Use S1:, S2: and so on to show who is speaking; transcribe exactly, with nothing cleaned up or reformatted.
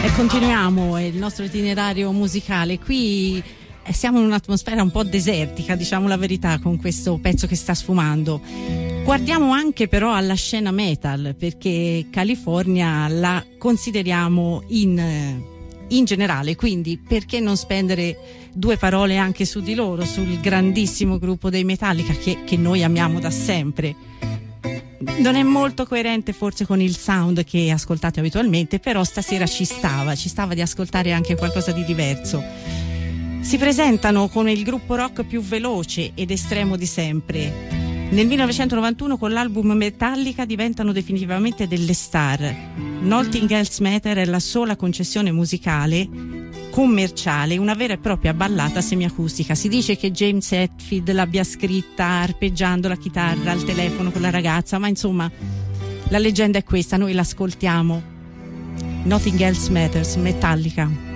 S1: E continuiamo il nostro itinerario musicale. Qui siamo in un'atmosfera un po' desertica, diciamo la verità, con questo pezzo che sta sfumando. Guardiamo anche però alla scena metal, perché California la consideriamo in, in generale, quindi perché non spendere due parole anche su di loro, sul grandissimo gruppo dei Metallica che, che noi amiamo da sempre. Non è molto coerente forse con il sound che ascoltate abitualmente, però stasera ci stava, ci stava di ascoltare anche qualcosa di diverso. Si presentano come il gruppo rock più veloce ed estremo di sempre. Nel millenovecentonovantuno con l'album Metallica diventano definitivamente delle star. Nothing Else Matters è la sola concessione musicale commerciale, una vera e propria ballata semiacustica. Si dice che James Hetfield l'abbia scritta arpeggiando la chitarra al telefono con la ragazza, ma insomma la leggenda è questa, noi l'ascoltiamo. Nothing Else Matters, Metallica.